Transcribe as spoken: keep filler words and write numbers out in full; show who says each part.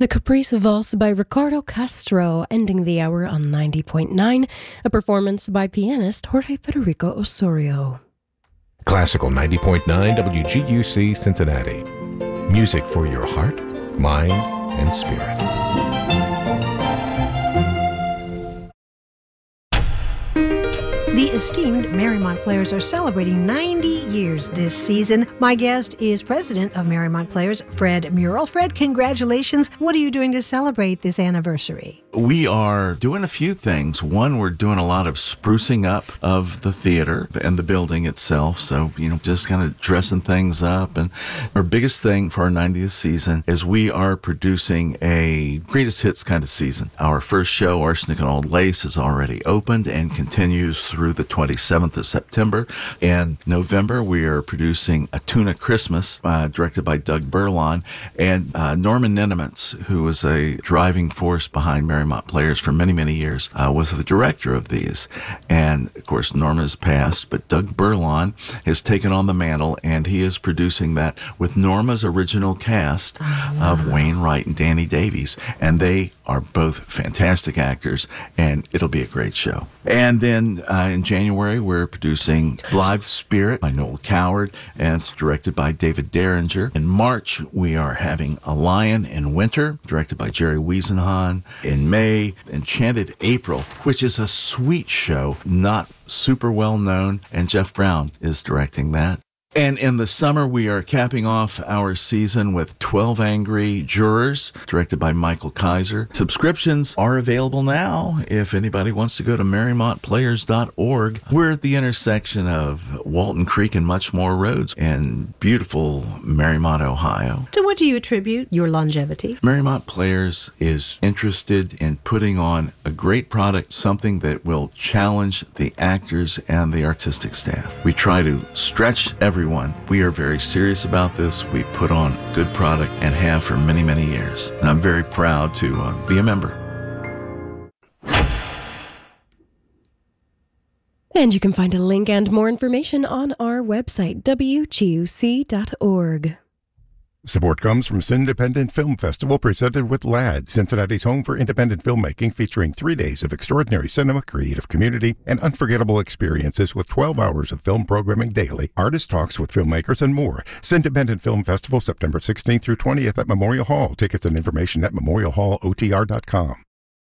Speaker 1: The Caprice Valse by Ricardo Castro, ending the hour on ninety point nine, a performance by pianist Jorge Federico Osorio.
Speaker 2: Classical ninety point nine W G U C Cincinnati. Music for your heart, mind, and spirit.
Speaker 3: The esteemed Marymount Players are celebrating ninety years this season. My guest is president of Marymount Players, Fred Murrell. Fred, congratulations. What are you doing to celebrate this anniversary?
Speaker 4: We are doing a few things. One, we're doing a lot of sprucing up of the theater and the building itself. So, you know, just kind of dressing things up. And our biggest thing for our ninetieth season is we are producing a greatest hits kind of season. Our first show, Arsenic and Old Lace, is already opened and continues through the twenty-seventh of September. In November, we are producing A Tuna Christmas, uh, directed by Doug Berlon, and uh, Norman Nenemans, who was a driving force behind Marymount Players for many, many years, uh, was the director of these. And, of course, Norma's passed, but Doug Berlon has taken on the mantle, and he is producing that with Norma's original cast oh, wow. of Wayne Wright and Danny Davies. And they are both fantastic actors, and it'll be a great show. And then uh, in January, we're producing Blithe Spirit by Noel Coward, and it's directed by David Derringer. In March, we are having A Lion in Winter, directed by Jerry Wiesenhahn. In May, Enchanted April, which is a sweet show, not super well known, and Jeff Brown is directing that. And in the summer, we are capping off our season with twelve Angry Jurors, directed by Michael Kaiser. Subscriptions are available now if anybody wants to go to marymount players dot org. We're at the intersection of Walton Creek and Muchmore Roads in beautiful Marymount, Ohio.
Speaker 3: To what do you attribute your longevity?
Speaker 4: Marymount Players is interested in putting on a great product, something that will challenge the actors and the artistic staff. We try to stretch everyone. We are very serious about this. We put on a good product and have for many, many years. And I'm very proud to uh, be a member.
Speaker 1: And you can find a link and more information on our website, W G U C dot org.
Speaker 5: Support comes from Independent Film Festival, presented with LAD, Cincinnati's home for independent filmmaking, featuring three days of extraordinary cinema, creative community, and unforgettable experiences with twelve hours of film programming daily, artist talks with filmmakers, and more. Independent Film Festival, September sixteenth through twentieth at Memorial Hall. Tickets and information at memorial hall o t r dot com.